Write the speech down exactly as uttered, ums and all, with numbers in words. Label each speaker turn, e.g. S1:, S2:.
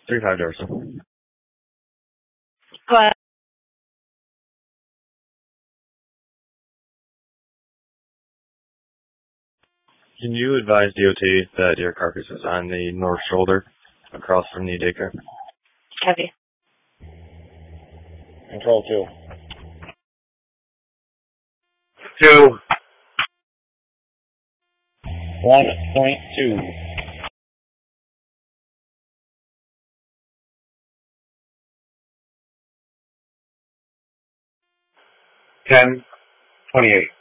S1: three five dorsal.
S2: But
S1: Can you advise D O T that your carcass is on the north shoulder, across from the daycare?
S2: heavy.
S1: Control two.
S3: Two.
S1: One point two.
S3: Ten. Twenty-eight.